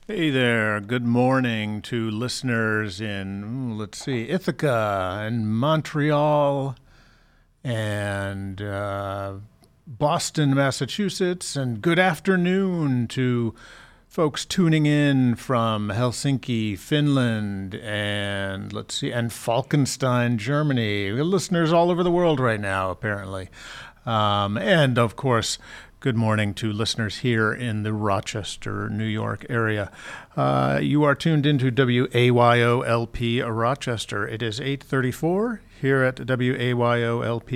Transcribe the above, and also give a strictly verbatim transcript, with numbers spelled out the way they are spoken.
Hey there. Good morning to listeners in, ooh, let's see, Ithaca and Montreal and uh, Boston, Massachusetts. And good afternoon to folks tuning in from Helsinki, Finland, and let's see, and Falkenstein, Germany. We have listeners all over the world right now, apparently. Um, and of course, good morning to listeners here in the Rochester, New York area. Uh, you are tuned into W A Y O L P Rochester. It is eight thirty-four here at W A Y O L P.